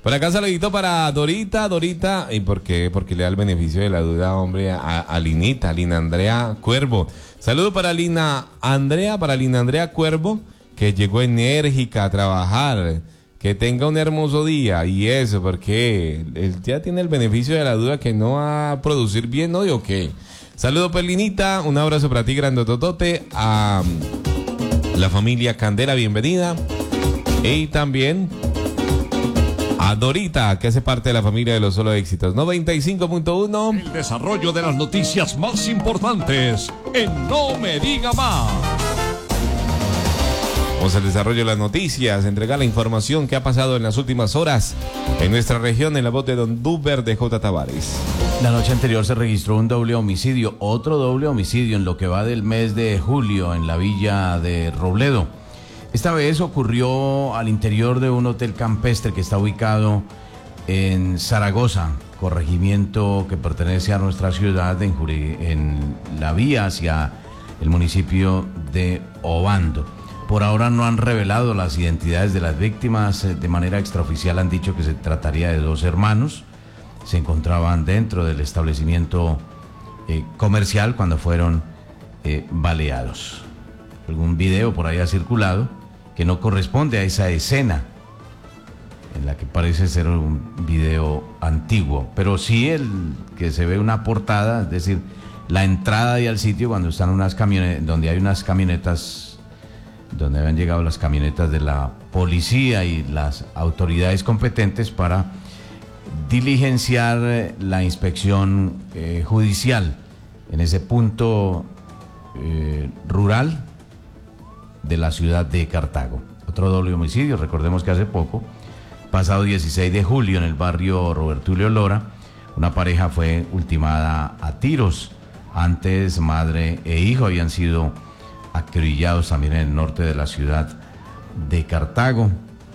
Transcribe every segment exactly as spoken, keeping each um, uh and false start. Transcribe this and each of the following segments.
Por acá saludito para Dorita, Dorita, ¿y por qué? Porque le da el beneficio de la duda, hombre, a, a Linita, a Lina Andrea Cuervo. Saludo para Lina Andrea, para Lina Andrea Cuervo, que llegó enérgica a trabajar. Que tenga un hermoso día, y eso, porque él ya tiene el beneficio de la duda que no va a producir bien, ¿no? ¿O qué? Saludo, Pelinita, un abrazo para ti, grandototote, a la familia Candela, bienvenida. Y también a Dorita, que hace parte de la familia de los Solo Éxitos. noventa y cinco punto uno. El desarrollo de las noticias más importantes en No Me Diga Más. Vamos al desarrollo de las noticias, entregar la información que ha pasado en las últimas horas en nuestra región, en la voz de Don Duber de J. Tavares. La noche anterior se registró un doble homicidio, otro doble homicidio en lo que va del mes de julio en la villa de Robledo. Esta vez ocurrió al interior de un hotel campestre que está ubicado en Zaragoza, corregimiento que pertenece a nuestra ciudad en, Juri- en la vía hacia el municipio de Obando. Por ahora no han revelado las identidades de las víctimas. De manera extraoficial han dicho que se trataría de dos hermanos. Se encontraban dentro del establecimiento eh, comercial cuando fueron eh, baleados. Algún video por ahí ha circulado que no corresponde a esa escena, en la que parece ser un video antiguo, pero sí el que se ve una portada, es decir, la entrada ahí al sitio cuando están unas camionetas, donde hay unas camionetas, donde habían llegado las camionetas de la policía y las autoridades competentes para diligenciar la inspección eh, judicial en ese punto eh, rural de la ciudad de Cartago. Otro doble homicidio, recordemos que hace poco, pasado dieciséis de julio, en el barrio Robertulio Lora, una pareja fue ultimada a tiros. Antes, madre e hijo habían sido acribillados también en el norte de la ciudad de Cartago.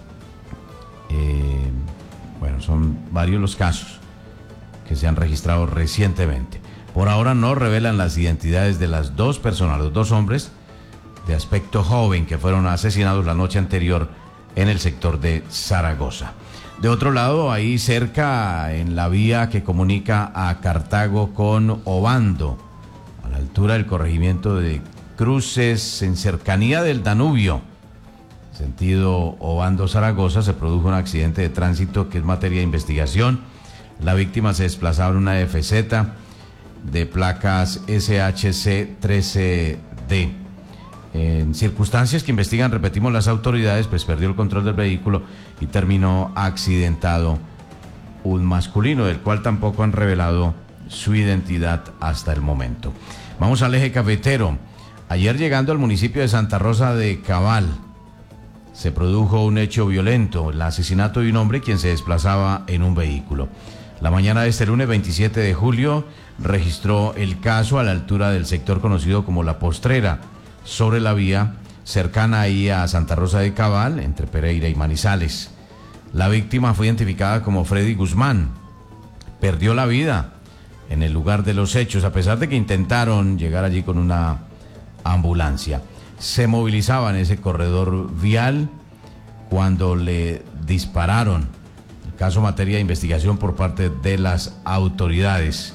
Eh, bueno, son varios los casos que se han registrado recientemente. Por ahora no revelan las identidades de las dos personas, los dos hombres de aspecto joven que fueron asesinados la noche anterior en el sector de Zaragoza. De otro lado, ahí cerca, en la vía que comunica a Cartago con Obando, a la altura del corregimiento de Cruces, en cercanía del Danubio, sentido Obando-Zaragoza, se produjo un accidente de tránsito que es materia de investigación. La víctima se desplazaba en una F Z de placas S H C trece D. En circunstancias que investigan, repetimos, las autoridades, pues perdió el control del vehículo y terminó accidentado un masculino, del cual tampoco han revelado su identidad hasta el momento. Vamos al eje cafetero. Ayer, llegando al municipio de Santa Rosa de Cabal, se produjo un hecho violento, el asesinato de un hombre quien se desplazaba en un vehículo. La mañana de este lunes veintisiete de julio registró el caso a la altura del sector conocido como La Postrera, sobre la vía cercana ahí a Santa Rosa de Cabal, entre Pereira y Manizales. La víctima fue identificada como Freddy Guzmán. Perdió la vida en el lugar de los hechos, a pesar de que intentaron llegar allí con una ambulancia. Se movilizaba en ese corredor vial cuando le dispararon. El caso materia de investigación por parte de las autoridades.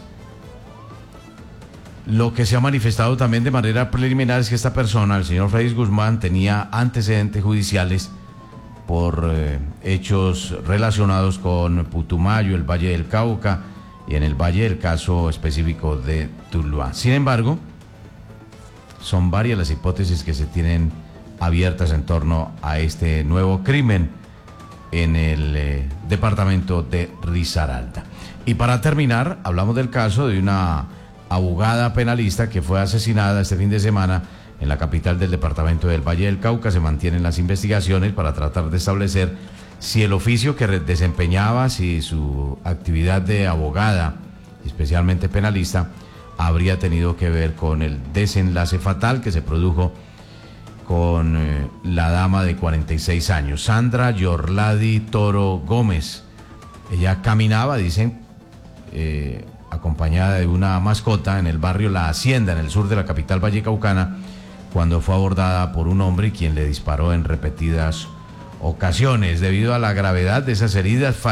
Lo que se ha manifestado también de manera preliminar es que esta persona, el señor Freddy Guzmán, tenía antecedentes judiciales por eh, hechos relacionados con Putumayo, el Valle del Cauca, y en el Valle el caso específico de Tuluá. Sin embargo, son varias las hipótesis que se tienen abiertas en torno a este nuevo crimen en el eh, departamento de Risaralda. Y para terminar, hablamos del caso de una abogada penalista que fue asesinada este fin de semana en la capital del departamento del Valle del Cauca. Se mantienen las investigaciones para tratar de establecer si el oficio que desempeñaba, si su actividad de abogada, especialmente penalista, habría tenido que ver con el desenlace fatal que se produjo con eh, la dama de cuarenta y seis años, Sandra Yorladi Toro Gómez. Ella caminaba, dicen, eh, acompañada de una mascota en el barrio La Hacienda, en el sur de la capital vallecaucana, cuando fue abordada por un hombre quien le disparó en repetidas ocasiones. Debido a la gravedad de esas heridas,